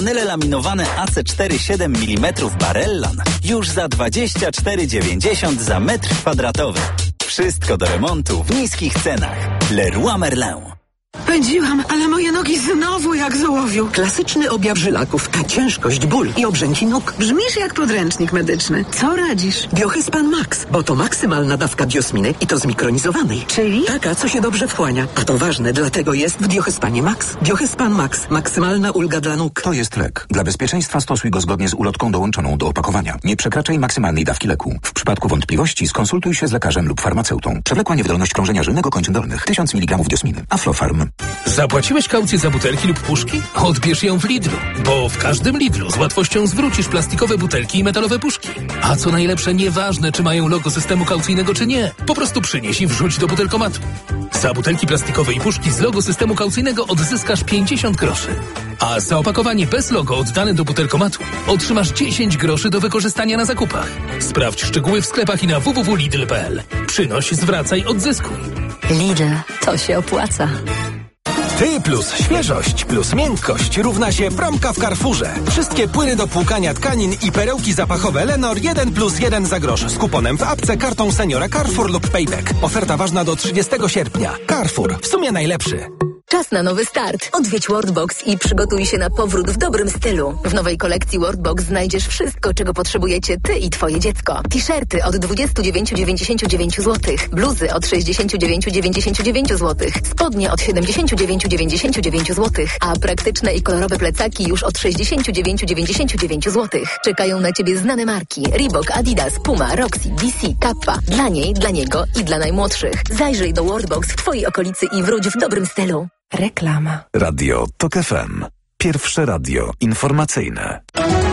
Panele laminowane AC4 7 mm Barellon już za 24,90 za metr kwadratowy. Wszystko do remontu w niskich cenach. Leroy Merlin. Pędziłam, ale moje nogi znowu jak z ołowiu. Klasyczny objaw żylaków, a ciężkość, ból i obrzęki nóg. Brzmisz jak podręcznik medyczny. Co radzisz? Biohyspan Max, bo to maksymalna dawka biosminy i to zmikronizowanej. Czyli? Taka, co się dobrze wchłania. A to ważne, dlatego jest w Biohyspanie Max. Biohyspan Max. Maksymalna ulga dla nóg. To jest lek. Dla bezpieczeństwa stosuj go zgodnie z ulotką dołączoną do opakowania. Nie przekraczaj maksymalnej dawki leku. W przypadku wątpliwości skonsultuj się z lekarzem lub farmaceutą. Przewlekła niewydolność krążenia żylnego kończyn dolnych. 1000 mg diosminy. Aflofarm. Zapłaciłeś kaucję za butelki lub puszki? Odbierz ją w Lidlu, bo w każdym Lidlu z łatwością zwrócisz plastikowe butelki i metalowe puszki. A co najlepsze, nieważne czy mają logo systemu kaucyjnego czy nie, po prostu przynieś i wrzuć do butelkomatu. Za butelki plastikowe i puszki z logo systemu kaucyjnego odzyskasz 50 groszy. A za opakowanie bez logo oddane do butelkomatu otrzymasz 10 groszy do wykorzystania na zakupach. Sprawdź szczegóły w sklepach i na www.lidl.pl. Przynoś, zwracaj, odzyskuj. Lidl, to się opłaca. Ty plus świeżość plus miękkość równa się promka w Carrefourze. Wszystkie płyny do płukania tkanin i perełki zapachowe Lenor 1+1 za grosz z kuponem w apce, kartą seniora Carrefour lub Payback. Oferta ważna do 30 sierpnia. Carrefour, w sumie najlepszy. Czas na nowy start. Odwiedź Worldbox i przygotuj się na powrót w dobrym stylu. W nowej kolekcji Worldbox znajdziesz wszystko, czego potrzebujecie ty i twoje dziecko. T-shirty od 29,99 zł, bluzy od 69,99 zł, spodnie od 79,99 zł, a praktyczne i kolorowe plecaki już od 69,99 zł. Czekają na ciebie znane marki: Reebok, Adidas, Puma, Roxy, DC, Kappa. Dla niej, dla niego i dla najmłodszych. Zajrzyj do Worldbox w twojej okolicy i wróć w dobrym stylu. Reklama. Radio TOK FM. Pierwsze radio informacyjne.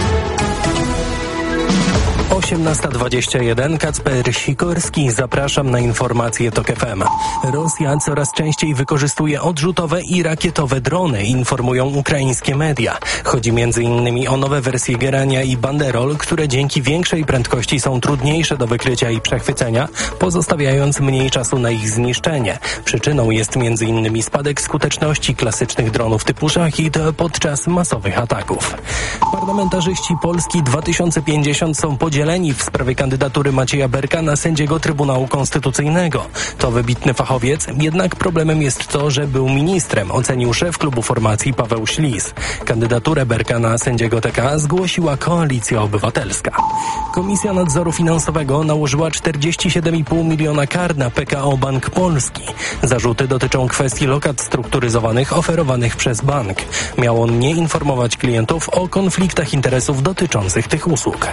18:21. Kacper Sikorski. Zapraszam na informacje TOK FM. Rosja coraz częściej wykorzystuje odrzutowe i rakietowe drony, informują ukraińskie media. Chodzi m.in. o nowe wersje Gerania i Banderol, które dzięki większej prędkości są trudniejsze do wykrycia i przechwycenia, pozostawiając mniej czasu na ich zniszczenie. Przyczyną jest m.in. spadek skuteczności klasycznych dronów typu Szachid podczas masowych ataków. Parlamentarzyści Polski 2050 są podzieleni w sprawie kandydatury Macieja Berka na sędziego Trybunału Konstytucyjnego. To wybitny fachowiec, jednak problemem jest to, że był ministrem, ocenił szef klubu formacji Paweł Ślis. Kandydaturę Berka na sędziego TK zgłosiła Koalicja Obywatelska. Komisja Nadzoru Finansowego nałożyła 47,5 miliona kar na PKO Bank Polski. Zarzuty dotyczą kwestii lokat strukturyzowanych oferowanych przez bank. Miał on nie informować klientów o konfliktach interesów dotyczących tych usług.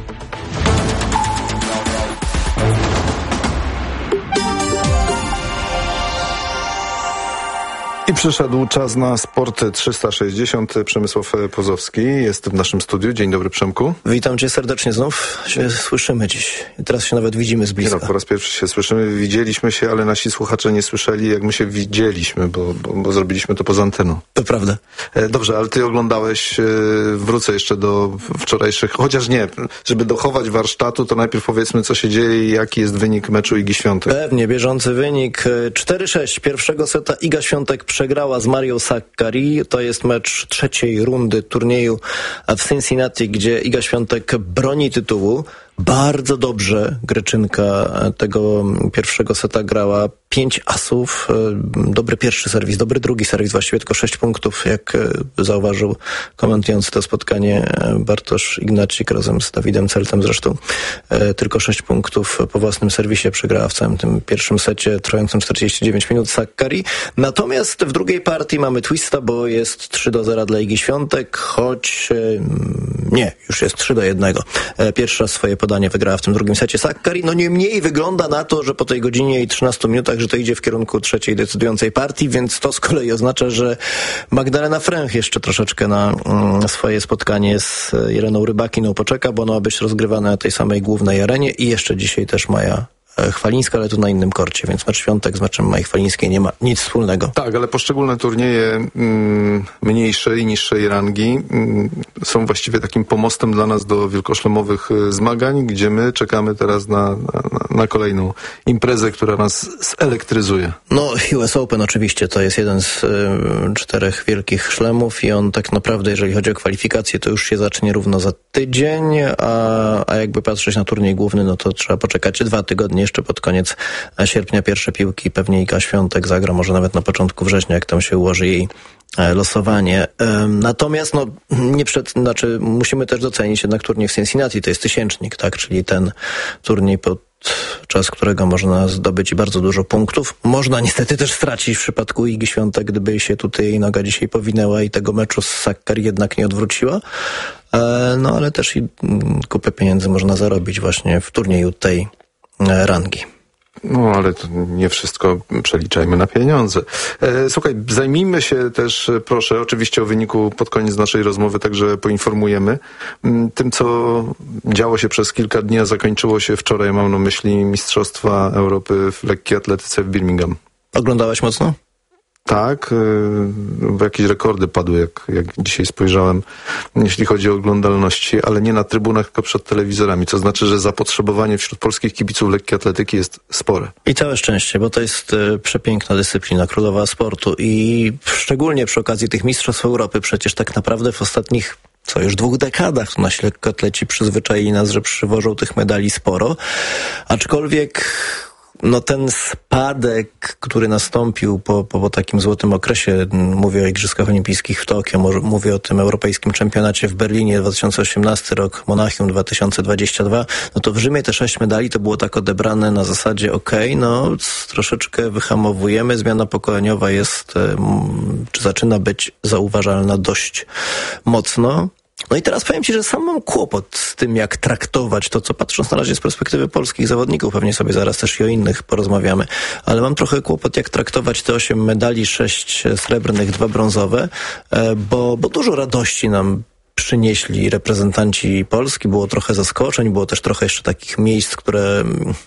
I przyszedł czas na Sport 360. Przemysław Pozowski jest w naszym studiu. Dzień dobry, Przemku. Witam cię serdecznie znów. Się słyszymy dziś. Teraz się nawet widzimy z bliska. No, po raz pierwszy się słyszymy. Widzieliśmy się, ale nasi słuchacze nie słyszeli, jak my się widzieliśmy, bo zrobiliśmy to poza anteną. To prawda. Dobrze, ale ty oglądałeś, wrócę jeszcze do wczorajszych, chociaż nie, żeby dochować warsztatu, to najpierw powiedzmy, co się dzieje i jaki jest wynik meczu Igi Świątek. Pewnie, bieżący wynik 4-6. Pierwszego seta Iga Świątek przegrała z Marią Sakkari. To jest mecz trzeciej rundy turnieju w Cincinnati, gdzie Iga Świątek broni tytułu. Bardzo dobrze Greczynka tego pierwszego seta grała. 5 asów, dobry pierwszy serwis, dobry drugi serwis, właściwie tylko 6 punktów, jak zauważył komentujący to spotkanie Bartosz Ignacik razem z Dawidem Celtem zresztą. Tylko 6 punktów po własnym serwisie przegrała w całym tym pierwszym secie trwającym 49 minut Sakkari. Natomiast w drugiej partii mamy twista, bo jest 3-0 dla Igi Świątek, choć nie, już jest 3-1. Pierwszy raz swoje podanie wygrała w tym drugim secie Sakkari. No niemniej wygląda na to, że po tej godzinie i 13 minutach, że to idzie w kierunku trzeciej decydującej partii, więc to z kolei oznacza, że Magdalena Fręch jeszcze troszeczkę na swoje spotkanie z Ireną Rybakiną poczeka, bo ono ma być rozgrywane na tej samej głównej arenie i jeszcze dzisiaj też Maja Chwalińska, ale tu na innym korcie, więc mecz Świątek z meczem Mai Chwalińskiej nie ma nic wspólnego. Tak, ale poszczególne turnieje mniejszej, niższej rangi są właściwie takim pomostem dla nas do wielkoszlemowych zmagań, gdzie my czekamy teraz na kolejną imprezę, która nas zelektryzuje. No, US Open oczywiście to jest jeden z 4 wielkich szlemów i on tak naprawdę, jeżeli chodzi o kwalifikacje, to już się zacznie równo za tydzień, a jakby patrzeć na turniej główny, no to trzeba poczekać 2 tygodnie, jeszcze pod koniec sierpnia pierwsze piłki, pewnie Iga Świątek zagra, może nawet na początku września, jak tam się ułoży jej losowanie. Natomiast musimy też docenić jednak turniej w Cincinnati, to jest 1000, tak, czyli ten turniej podczas którego można zdobyć bardzo dużo punktów. Można niestety też stracić w przypadku Igi Świątek, gdyby się tutaj jej noga dzisiaj powinęła i tego meczu z Sakkari jednak nie odwróciła. No ale też i kupę pieniędzy można zarobić właśnie w turnieju tej rangi. No, ale to nie wszystko przeliczajmy na pieniądze. Słuchaj, zajmijmy się też, proszę, oczywiście o wyniku pod koniec naszej rozmowy także poinformujemy. Tym, co działo się przez kilka dni, a zakończyło się wczoraj, mam na myśli Mistrzostwa Europy w lekkiej atletyce w Birmingham. Oglądałeś mocno? Tak, bo jakieś rekordy padły, jak dzisiaj spojrzałem, jeśli chodzi o oglądalności, ale nie na trybunach, tylko przed telewizorami, co znaczy, że zapotrzebowanie wśród polskich kibiców lekkiej atletyki jest spore. I całe szczęście, bo to jest przepiękna dyscyplina, królowa sportu i szczególnie przy okazji tych Mistrzostw Europy, przecież tak naprawdę w ostatnich już 2 dekadach to nasi lekkoatleci przyzwyczaili nas, że przywożą tych medali sporo, aczkolwiek ten spadek, który nastąpił po takim złotym okresie, mówię o Igrzyskach Olimpijskich w Tokio, mówię o tym europejskim czempionacie w Berlinie 2018 rok, Monachium 2022, no to w Rzymie te 6 medali to było tak odebrane na zasadzie troszeczkę wyhamowujemy, zmiana pokoleniowa jest, czy zaczyna być zauważalna dość mocno. No i teraz powiem Ci, że sam mam kłopot z tym, jak traktować to, co patrząc na razie z perspektywy polskich zawodników, pewnie sobie zaraz też i o innych porozmawiamy, ale mam trochę kłopot, jak traktować te 8 medali, 6 srebrnych, 2 brązowe, bo dużo radości nam przynieśli reprezentanci Polski, było trochę zaskoczeń, było też trochę jeszcze takich miejsc, które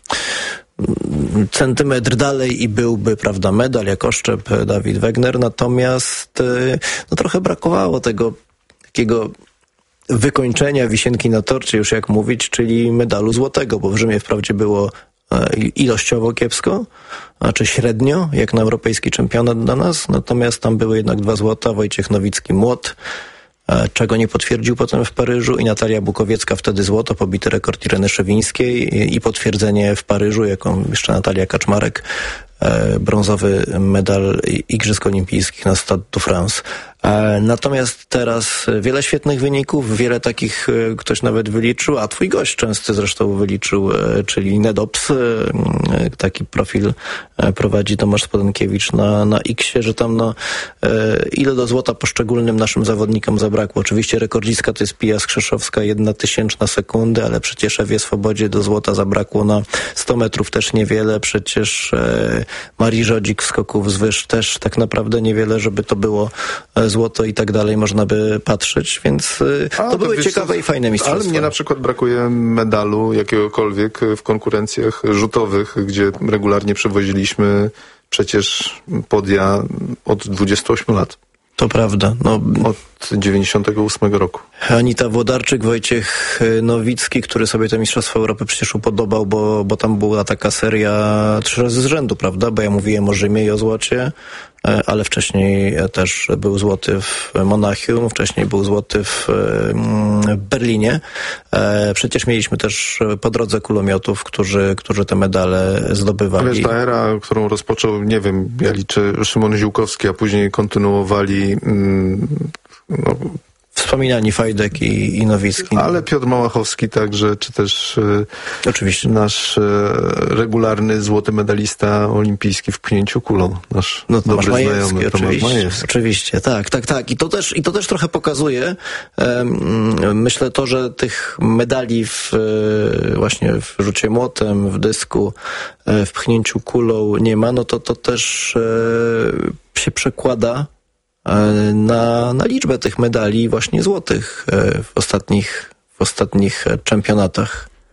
centymetr dalej i byłby, prawda, medal, jak oszczep Dawid Wegner, natomiast trochę brakowało tego takiego wykończenia wisienki na torcie, już jak mówić, czyli medalu złotego, bo w Rzymie wprawdzie było ilościowo kiepsko, znaczy średnio, jak na europejski czempionat dla nas, natomiast tam były jednak 2 złota, Wojciech Nowicki młot, czego nie potwierdził potem w Paryżu i Natalia Bukowiecka wtedy złoto, pobity rekord Ireny Szewińskiej i potwierdzenie w Paryżu, jaką jeszcze Natalia Kaczmarek, brązowy medal Igrzysk Olimpijskich na Stade de France. Natomiast teraz wiele świetnych wyników, wiele takich ktoś nawet wyliczył, a twój gość częsty zresztą wyliczył, czyli Nedops, taki profil prowadzi Tomasz Spodenkiewicz na X-ie, że tam ile do złota poszczególnym naszym zawodnikom zabrakło. Oczywiście rekordzistka to jest Pija Skrzeszowska, 1/1000 sekundy, ale przecież Ewie Swobodzie do złota zabrakło na 100 metrów też niewiele, przecież Marii Żodzik w skoku wzwyż też tak naprawdę niewiele, żeby to było złoto i tak dalej, można by patrzeć, więc to były ciekawe i fajne mistrzostwa. Ale mnie na przykład brakuje medalu jakiegokolwiek w konkurencjach rzutowych, gdzie regularnie przewoziliśmy przecież podia od 28 lat. To prawda. Od 98 roku. Anita Włodarczyk, Wojciech Nowicki, który sobie te Mistrzostwa Europy przecież upodobał, bo tam była taka seria 3 razy z rzędu, prawda? Bo ja mówiłem o Rzymie i o złocie, ale wcześniej też był złoty w Monachium, wcześniej był złoty w Berlinie. Przecież mieliśmy też po drodze kulomiotów, którzy te medale zdobywali. Wiesz, ta era, którą rozpoczął, nie wiem, ja liczę Szymon Ziółkowski, a później kontynuowali wspominani Fajdek i Nowicki. Ale Piotr Małachowski także, czy też oczywiście nasz regularny złoty medalista olimpijski w pchnięciu kulą. Nasz dobry znajomy Tomasz Majewski. Oczywiście, tak. I to też trochę pokazuje, myślę to, że tych medali właśnie w rzucie młotem, w dysku, w pchnięciu kulą nie ma, no to też się przekłada na liczbę tych medali właśnie złotych w ostatnich czempionatach.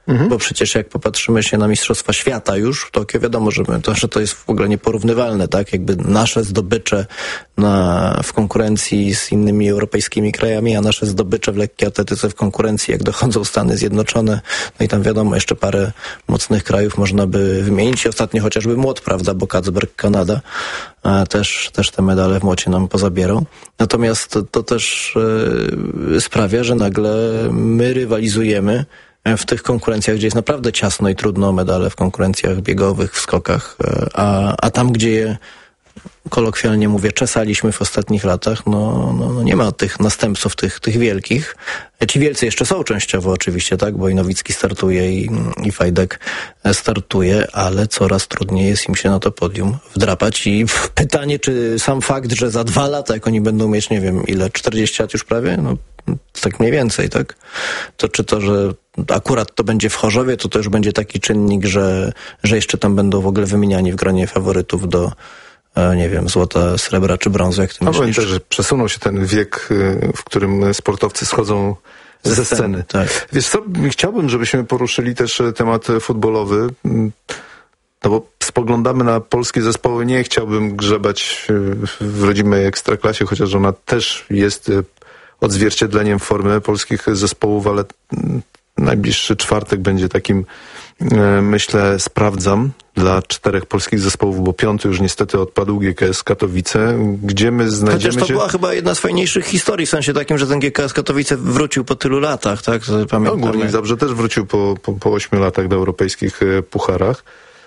Bo przecież jak popatrzymy się na Mistrzostwa Świata już w Tokio, wiadomo, że to jest w ogóle nieporównywalne, tak? Jakby nasze zdobycze w konkurencji z innymi europejskimi krajami, a nasze zdobycze w lekkiej atletyce w konkurencji, jak dochodzą Stany Zjednoczone, no i tam wiadomo, jeszcze parę mocnych krajów można by wymienić. I ostatnio chociażby młot, prawda, bo Kacberg, Kanada też te medale w młocie nam pozabierą. Natomiast to też sprawia, że nagle my rywalizujemy w tych konkurencjach, gdzie jest naprawdę ciasno i trudno o medale, w konkurencjach biegowych, w skokach, a tam, gdzie je, kolokwialnie mówię, czesaliśmy w ostatnich latach, no nie ma tych następców, tych wielkich. Ci wielcy jeszcze są częściowo oczywiście, tak, bo i Nowicki startuje i Fajdek startuje, ale coraz trudniej jest im się na to podium wdrapać i pytanie, czy sam fakt, że za 2 lata, jak oni będą mieć, nie wiem, ile, 40 lat już prawie? No, tak mniej więcej, tak? To czy to, że akurat to będzie w Chorzowie, to już będzie taki czynnik, że jeszcze tam będą w ogóle wymieniani w gronie faworytów do, nie wiem, złota, srebra czy brązu, jak ty myślisz? Pamiętaj, że przesunął się ten wiek, w którym sportowcy schodzą ze sceny. Tak. Wiesz co, chciałbym, żebyśmy poruszyli też temat futbolowy, no bo spoglądamy na polskie zespoły. Nie chciałbym grzebać w rodzimej ekstraklasie, chociaż ona też jest odzwierciedleniem formy polskich zespołów, ale najbliższy czwartek będzie takim, myślę, sprawdzam dla 4 polskich zespołów, bo 5 już niestety odpadł, GKS Katowice, gdzie my znajdziemy Chociaż to była chyba jedna z fajniejszych historii, w sensie takim, że ten GKS Katowice wrócił po tylu latach, tak? No, Górnik Zabrze też wrócił po 8 latach do europejskich pucharów.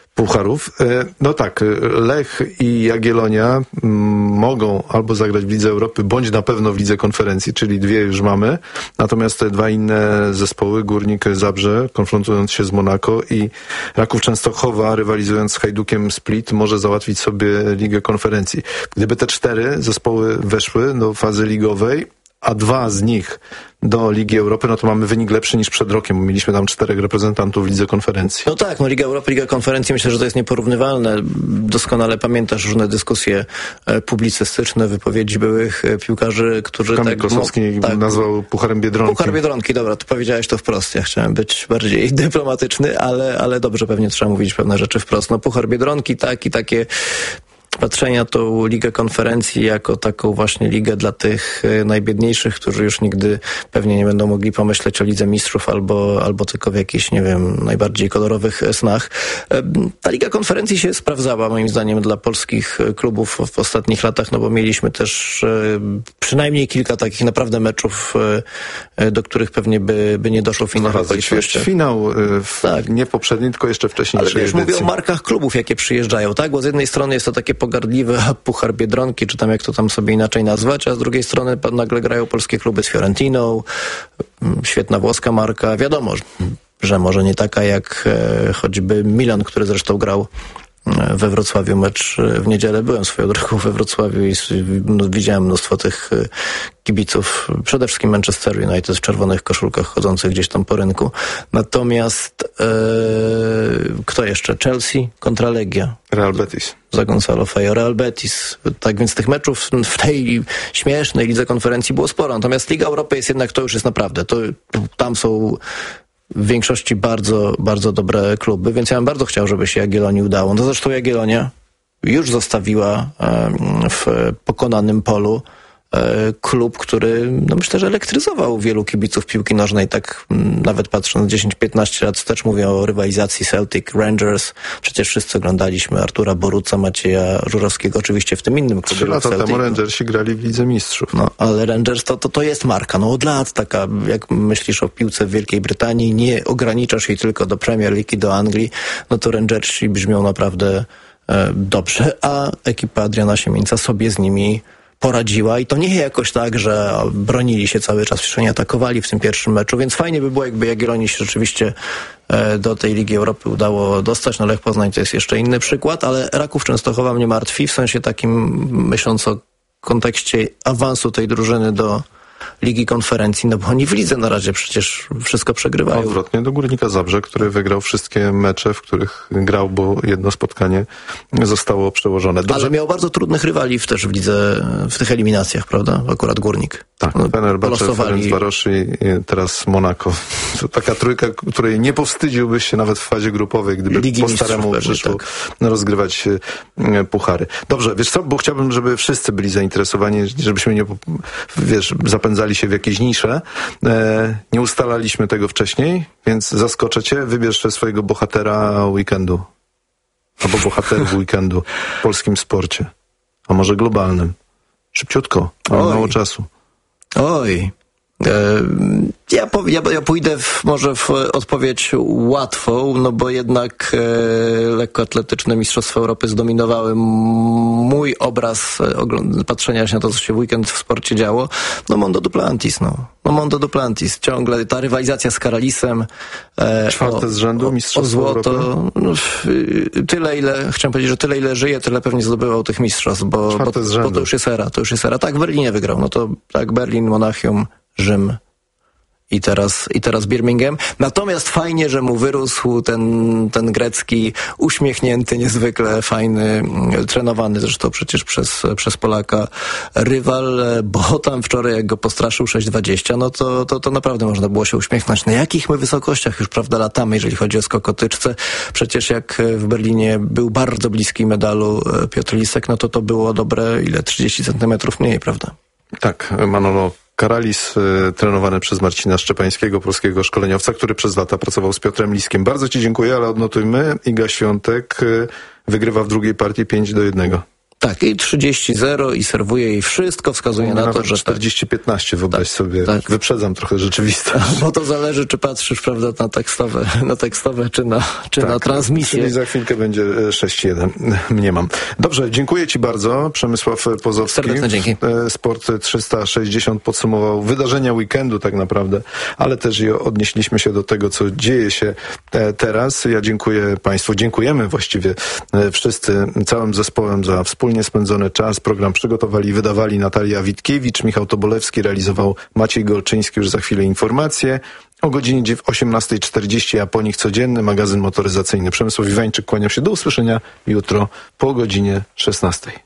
No tak, Lech i Jagiellonia mogą albo zagrać w Lidze Europy, bądź na pewno w Lidze Konferencji, czyli 2 już mamy. Natomiast te 2 inne zespoły, Górnik Zabrze, konfrontując się z Monako, i Raków Częstochowa, rywalizując z Hajdukiem Split, może załatwić sobie Ligę Konferencji. Gdyby te 4 zespoły weszły do fazy ligowej, a 2 z nich do Ligi Europy, no to mamy wynik lepszy niż przed rokiem, bo mieliśmy tam 4 reprezentantów w Lidze Konferencji. No tak, Liga Europy, Liga Konferencji, myślę, że to jest nieporównywalne. Doskonale pamiętasz różne dyskusje publicystyczne, wypowiedzi byłych piłkarzy, którzy Kamil Kosowski nazwał Pucharem Biedronki. Puchar Biedronki, dobra, to powiedziałeś to wprost. Ja chciałem być bardziej dyplomatyczny, ale dobrze, pewnie trzeba mówić pewne rzeczy wprost. No Puchar Biedronki, tak, i takie patrzenia tą Ligę Konferencji jako taką właśnie ligę dla tych najbiedniejszych, którzy już nigdy pewnie nie będą mogli pomyśleć o Lidze Mistrzów albo tylko w jakichś, nie wiem, najbardziej kolorowych snach. Ta Liga Konferencji się sprawdzała moim zdaniem dla polskich klubów w ostatnich latach, no bo mieliśmy też przynajmniej kilka takich naprawdę meczów, do których pewnie by nie doszło w innych okolicznościach. Finał nie poprzedni, tylko jeszcze wcześniejszy. Ale wiesz, mówię o markach klubów, jakie przyjeżdżają, tak? Bo z jednej strony jest to takie pogardliwe Puchar Biedronki, czy tam jak to tam sobie inaczej nazwać, a z drugiej strony nagle grają polskie kluby z Fiorentiną, świetna włoska marka. Wiadomo, że może nie taka jak choćby Milan, który zresztą grał we Wrocławiu mecz w niedzielę. Byłem swoją drogą we Wrocławiu i widziałem mnóstwo tych kibiców, przede wszystkim Manchester United w czerwonych koszulkach chodzących gdzieś tam po rynku. Natomiast kto jeszcze? Chelsea kontra Legia. Real Betis. Za Gonzalo Fejo, Real Betis. Tak więc tych meczów w tej śmiesznej Lidze Konferencji było sporo. Natomiast Liga Europy jest jednak, to już jest naprawdę, tam są w większości bardzo, bardzo dobre kluby, więc ja bym bardzo chciał, żeby się Jagiellonii udało. No zresztą Jagiellonia już zostawiła w pokonanym polu klub, który, no myślę, że elektryzował wielu kibiców piłki nożnej, tak nawet patrząc 10-15 lat wstecz, mówię o rywalizacji Celtic, Rangers. Przecież wszyscy oglądaliśmy Artura Boruca, Macieja Żurowskiego, oczywiście w tym innym klubie. 3 lata temu Rangersi grali w Lidze Mistrzów. No, ale Rangers to jest marka. No od lat taka, jak myślisz o piłce w Wielkiej Brytanii, nie ograniczasz jej tylko do Premier League i do Anglii, no to Rangersi brzmią naprawdę dobrze, a ekipa Adriana Siemieńca sobie z nimi poradziła i to nie jakoś tak, że bronili się cały czas, przecież nie atakowali w tym pierwszym meczu, więc fajnie by było, jakby Jagiellonii się rzeczywiście do tej Ligi Europy udało dostać. No Lech Poznań to jest jeszcze inny przykład, ale Raków Częstochowa mnie martwi, w sensie takim, myśląc o kontekście awansu tej drużyny do Ligi Konferencji, no bo oni w lidze na razie przecież wszystko przegrywają. Odwrotnie do Górnika Zabrze, który wygrał wszystkie mecze, w których grał, bo jedno spotkanie zostało przełożone. Ale miał bardzo trudnych rywali też w lidze, w tych eliminacjach, prawda? Akurat Górnik. Tak, Fenerbahce, Ferencvaros i teraz Monako. To taka trójka, której nie powstydziłbyś się nawet w fazie grupowej, gdyby Ligi po staremu przyszło rozgrywać puchary. Dobrze, wiesz co, bo chciałbym, żeby wszyscy byli zainteresowani, żebyśmy nie, zapędzali się w jakieś nisze. Nie ustalaliśmy tego wcześniej, więc zaskoczę cię, wybierz swojego bohatera weekendu. Albo bohaterów weekendu w polskim sporcie. A może globalnym. Szybciutko, mamy mało czasu. Ja pójdę może w odpowiedź łatwą, no bo jednak lekkoatletyczne Mistrzostwa Europy zdominowały mój obraz patrzenia się na to, co się w weekend w sporcie działo. No Mondo Duplantis, Mondo Duplantis. Ciągle ta rywalizacja z Karalisem. Czwarte z rzędu Mistrzostwa Europy. Chciałem powiedzieć, że tyle ile żyje, tyle pewnie zdobywał tych mistrzostw, bo to już jest era. Tak, w Berlinie wygrał. No to tak, Berlin, Monachium, Rzym i teraz Birmingham. Natomiast fajnie, że mu wyrósł ten grecki, uśmiechnięty, niezwykle fajny, trenowany zresztą przecież przez Polaka rywal, bo tam wczoraj jak go postraszył 6,20, no to naprawdę można było się uśmiechnąć. Na jakich my wysokościach już, prawda, latamy, jeżeli chodzi o skok o tyczce. Przecież jak w Berlinie był bardzo bliski medalu Piotr Lisek, no to było dobre 30 centymetrów mniej, prawda? Tak, Manolo Karalis, trenowany przez Marcina Szczepańskiego, polskiego szkoleniowca, który przez lata pracował z Piotrem Liskiem. Bardzo ci dziękuję, ale odnotujmy, Iga Świątek wygrywa w drugiej partii 5-1. Tak, i 30-0 i serwuje jej wszystko, wskazuje na to, że 40-15, wyobraź sobie. Tak. Wyprzedzam trochę rzeczywistość. Bo to zależy, czy patrzysz, prawda, na tekstowe, czy na transmisję. Czyli za chwilkę będzie 6-1. Mniemam. Dobrze, dziękuję ci bardzo. Przemysław Pozowski. Serdeczne dzięki. Sport 360 podsumował wydarzenia weekendu tak naprawdę, ale też i odnieśliśmy się do tego, co dzieje się teraz. Ja dziękuję państwu, dziękujemy właściwie wszyscy, całym zespołem za wspólnie spędzony czas. Program przygotowali i wydawali Natalia Witkiewicz, Michał Tobolewski, realizował Maciej Golczyński. Już za chwilę informacje. O godzinie 18:40, a po nich codzienny magazyn motoryzacyjny. Przemysław Iwańczyk, kłaniam się. Do usłyszenia jutro po godzinie 16.